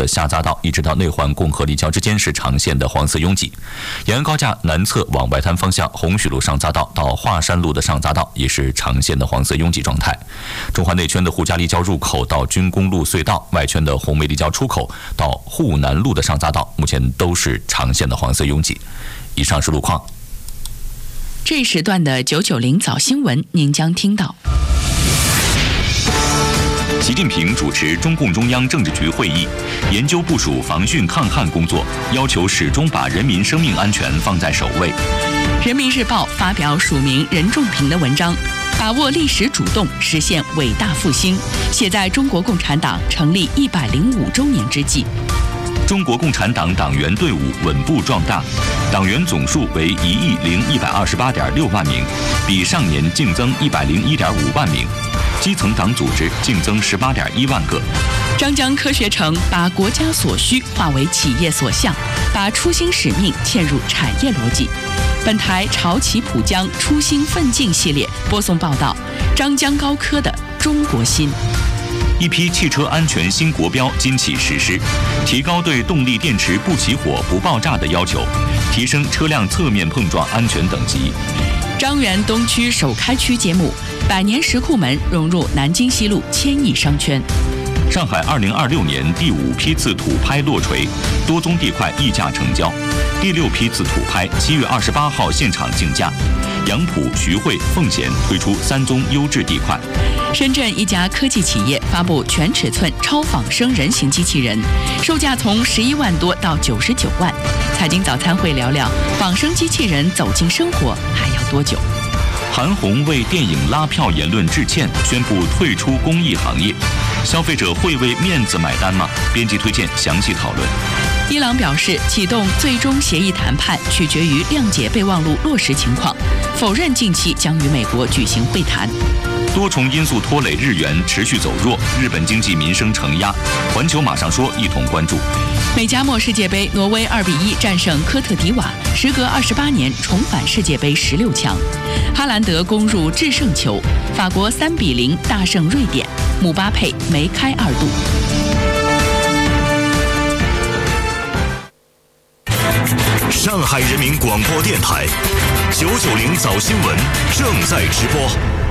的下匝道一直到内环共和立交之间是常见的黄色拥挤。延安高架南侧往外滩方向红许路上匝道到华山路的上匝道也是常见的黄色拥挤状态。中环内圈的沪嘉立交入口到军工路隧道，外圈的红梅立交出口到沪南路的上匝道，目前都是常见的黄色拥挤。以上是路况。 这一时段的990早新闻您将听到： 习近平主持中共中央政治局会议，研究部署防汛抗旱工作，要求始终把人民生命安全放在首位。 人民日报发表署名任仲平的文章，把握历史主动，实现伟大复兴，写在中国共产党成立105周年之际。 中国共产党党员队伍稳步壮大，党员总数为10128.6万名，比上年净增101.5万名。基层党组织净增18.1万个。 张江科学城把国家所需化为企业所向，把初心使命嵌入产业逻辑。本台潮起浦江初心奋进系列播送报道：张江高科的中国心。 一批汽车安全新国标今起实施，提高对动力电池不起火、不爆炸的要求，提升车辆侧面碰撞安全等级。 张园东区首开区揭幕，100年石库门融入南京西路1000亿商圈。 上海2026年第5批次土拍落锤，多宗地块议价成交。第6批次土拍7月28号现场竞价，杨浦、徐汇、奉贤推出3宗优质地块。 深圳一家科技企业发布全尺寸超仿生人形机器人，售价从11万多到99万。财经早餐会聊聊仿生机器人走进生活还要多久？ 韩红为电影拉票言论致歉，宣布退出公益行业。消费者会为面子买单吗？编辑推荐详细讨论。 伊朗表示，启动最终协议谈判取决于谅解备忘录落实情况，否认近期将与美国举行会谈。 多重因素拖累日元持续走弱，日本经济民生承压。环球马上说一同关注。 美加墨世界杯，挪威2-1战胜科特迪瓦，时隔28年重返世界杯16强。哈兰德攻入制胜球，法国3-0大胜瑞典，姆巴佩梅开2度。 上海人民广播电台990早新闻正在直播。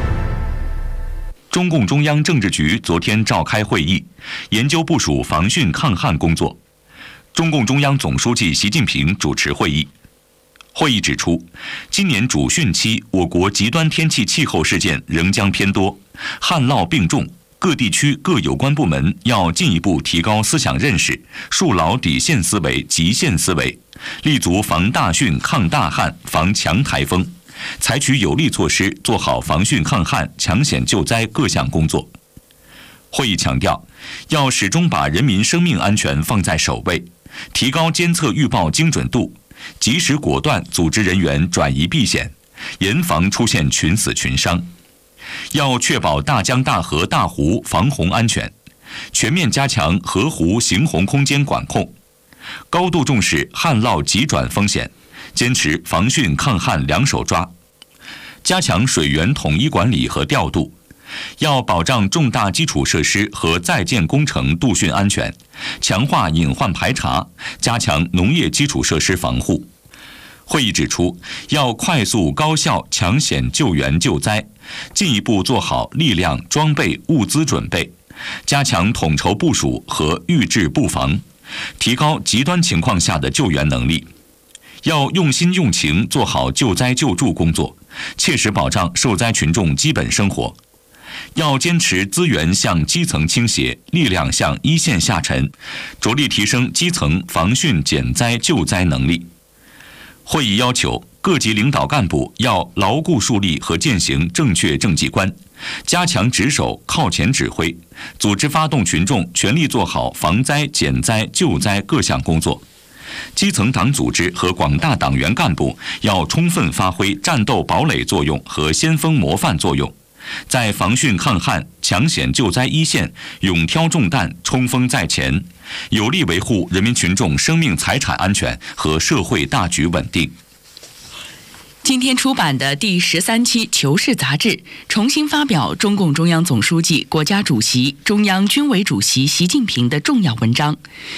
中共中央政治局昨天召开会议，研究部署防汛抗旱工作。中共中央总书记习近平主持会议。会议指出，今年主汛期，我国极端天气气候事件仍将偏多，旱涝并重，各地区各有关部门要进一步提高思想认识，树牢底线思维、极限思维，立足防大汛、抗大旱、防强台风，采取有力措施，做好防汛抗旱、抢险救灾各项工作。会议强调，要始终把人民生命安全放在首位，提高监测预报精准度，及时果断组织人员转移避险，严防出现群死群伤。要确保大江大河大湖防洪安全，全面加强河湖行洪空间管控，高度重视旱涝急转风险，坚持防汛抗旱两手抓，加强水源统一管理和调度。要保障重大基础设施和在建工程渡汛安全，强化隐患排查，加强农业基础设施防护。会议指出，要快速高效抢险救援救灾，进一步做好力量、装备、物资准备，加强统筹部署和预置布防，提高极端情况下的救援能力。要用心用情做好救灾救助工作，切实保障受灾群众基本生活。要坚持资源向基层倾斜，力量向一线下沉，着力提升基层防汛减灾救灾能力。会议要求各级领导干部要牢固树立和践行正确政绩观，加强值守靠前指挥，组织发动群众全力做好防灾减灾救灾各项工作。基层党组织和广大党员干部要充分发挥战斗堡垒作用和先锋模范作用，在防汛抗旱、抢险救灾一线勇挑重担、冲锋在前，有力维护人民群众生命财产安全和社会大局稳定。 今天出版的第13期《求是》杂志重新发表中共中央总书记、国家主席、中央军委主席习近平的重要文章，